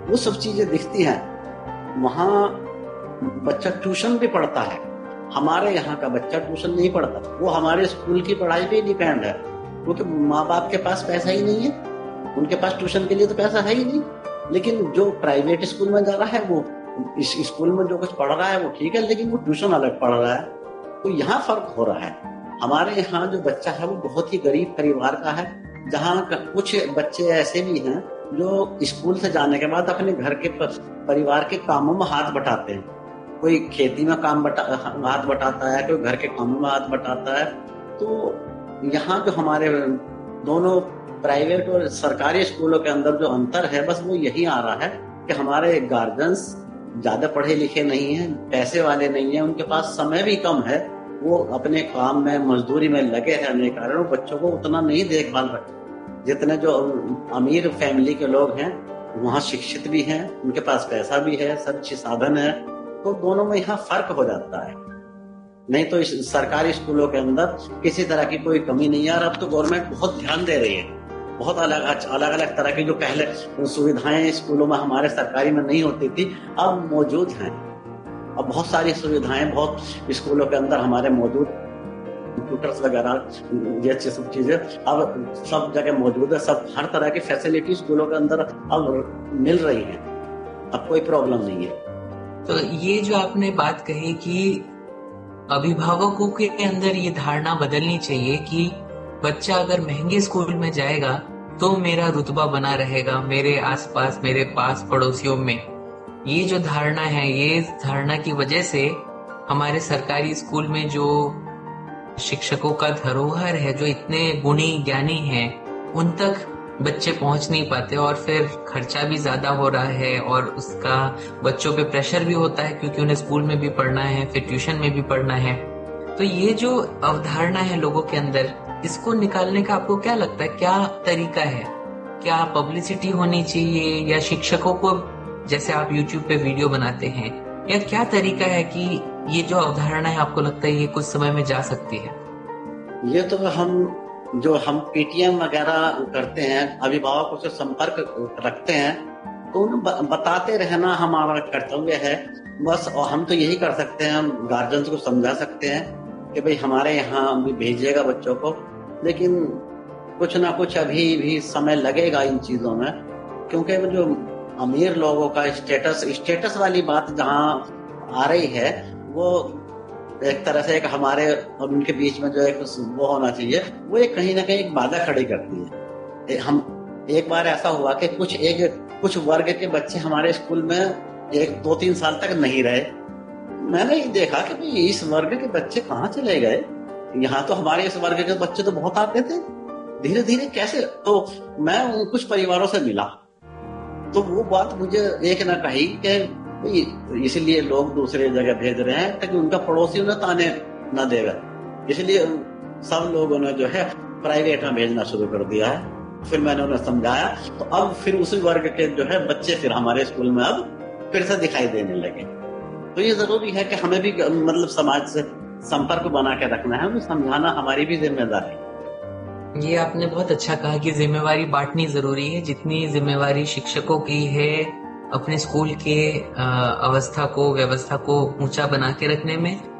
[SPEAKER 5] वो सब चीजें दिखती हैं। वहाँ बच्चा ट्यूशन भी पढ़ता है, हमारे यहाँ का बच्चा ट्यूशन नहीं पढ़ता, वो हमारे स्कूल की पढ़ाई पे डिपेंड है, क्योंकि माँ बाप के पास पैसा ही नहीं है, उनके पास ट्यूशन के लिए तो पैसा है ही नहीं। लेकिन जो प्राइवेट स्कूल में जा रहा है वो इस स्कूल में जो कुछ पढ़ रहा है वो ठीक है, लेकिन वो ट्यूशन अलग पढ़ रहा है। तो यहाँ फर्क हो रहा है। हमारे यहाँ जो बच्चा है वो बहुत ही गरीब परिवार का है, जहाँ कुछ बच्चे ऐसे भी हैं जो स्कूल से जाने के बाद अपने घर के परिवार के कामों में हाथ बटाते हैं। कोई खेती में काम बटा हाथ बटाता है, कोई घर के कामों में हाथ बटाता है। तो यहाँ जो हमारे दोनों प्राइवेट और सरकारी स्कूलों के अंदर जो अंतर है, बस वो यही आ रहा है कि हमारे गार्जियंस ज्यादा पढ़े लिखे नहीं हैं, पैसे वाले नहीं हैं, उनके पास समय भी कम है, वो अपने काम में मजदूरी में लगे रहने के कारण वो बच्चों को उतना नहीं देखभाल रखते जितने जो अमीर फैमिली के लोग हैं, वहाँ शिक्षित भी हैं, उनके पास पैसा भी है, सब अच्छे साधन है। तो दोनों में यहाँ फर्क हो जाता है। नहीं तो इस सरकारी स्कूलों के अंदर किसी तरह की कोई कमी नहीं है। और अब तो गवर्नमेंट बहुत ध्यान दे रही है, बहुत अलग अलग अलग तरह की जो पहले सुविधाएं स्कूलों में हमारे सरकारी में नहीं होती थी अब मौजूद हैं। अब बहुत सारी सुविधाएं बहुत स्कूलों के अंदर हमारे मौजूद, कंप्यूटर्स वगैरह ये सब चीजें अब सब जगह मौजूद है। सब हर तरह की फैसिलिटी स्कूलों के अंदर अब मिल रही है, अब कोई प्रॉब्लम नहीं है।
[SPEAKER 4] तो ये जो आपने बात कही कि अभिभावकों के अंदर ये धारणा बदलनी चाहिए कि बच्चा अगर महंगे स्कूल में जाएगा तो मेरा रुतबा बना रहेगा मेरे आसपास, मेरे पास पड़ोसियों में। ये जो धारणा है, ये धारणा की वजह से हमारे सरकारी स्कूल में जो शिक्षकों का धरोहर है, जो इतने गुणी ज्ञानी हैं, उन तक बच्चे पहुंच नहीं पाते और फिर खर्चा भी ज्यादा हो रहा है और उसका बच्चों पे प्रेशर भी होता है क्योंकि उन्हें स्कूल में भी पढ़ना है, फिर ट्यूशन में भी पढ़ना है। तो ये जो अवधारणा है लोगों के अंदर, इसको निकालने का आपको क्या लगता है, क्या तरीका है? क्या पब्लिसिटी होनी चाहिए या शिक्षकों को, जैसे आप यूट्यूब पे वीडियो बनाते हैं, या क्या तरीका है कि ये जो अवधारणा है आपको लगता है ये कुछ समय में जा सकती है?
[SPEAKER 5] ये तो हम जो हम पीटीएम वगैरह करते हैं, अभिभावकों से संपर्क रखते हैं, तो उन्हें बताते रहना हमारा कर्तव्य है बस। और हम तो यही कर सकते हैं, हम गार्जियंस को समझा सकते हैं कि भाई हमारे यहाँ भी भेजिएगा बच्चों को, लेकिन कुछ ना कुछ अभी भी समय लगेगा इन चीजों में, क्योंकि जो अमीर लोगों का स्टेटस स्टेटस वाली बात जहाँ आ रही है, वो एक तरह से एक हमारे और उनके बीच में जो एक वो होना चाहिए, वो एक कहीं ना कहीं एक बाधा खड़ी करती है। हम एक बार ऐसा हुआ कि कुछ एक कुछ वर्ग के बच्चे हमारे स्कूल में एक दो तीन साल तक नहीं रहे। मैंने ये देखा कि भाई इस वर्ग के बच्चे कहाँ चले गए, यहाँ तो हमारे इस वर्ग के बच्चे तो बहुत आते थे, धीरे धीरे कैसे। तो मैं उन कुछ परिवारों से मिला, तो वो बात मुझे एक ना कही कि इसलिए लोग दूसरे जगह भेज रहे हैं ताकि उनका पड़ोसी उन्हें ताने न देगा, इसलिए सब लोगों ने जो है प्राइवेट में भेजना शुरू कर दिया है। फिर मैंने उन्हें समझाया, तो अब फिर उसी वर्ग के जो है बच्चे फिर हमारे स्कूल में अब फिर से दिखाई देने लगे। तो ये जरूरी है कि हमें भी मतलब समाज से संपर्क बना के रखना है, हमें समझाना हमारी भी जिम्मेदारी है।
[SPEAKER 4] ये आपने बहुत अच्छा कहा कि जिम्मेवारी बांटनी जरूरी है। जितनी जिम्मेवारी शिक्षकों की है अपने स्कूल के अवस्था को, व्यवस्था को ऊंचा बना के रखने में,